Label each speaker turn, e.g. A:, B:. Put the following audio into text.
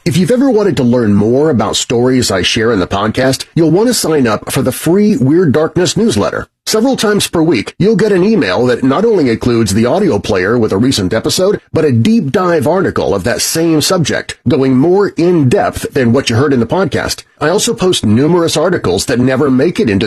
A: If you've ever wanted to learn more about stories I share in the podcast, you'll want to sign up for the free Weird Darkness newsletter. Several times per week, you'll get an email that not only includes the audio player with a recent episode, but a deep dive article of that same subject, going more in depth than what you heard in the podcast. I also post numerous articles that never make it into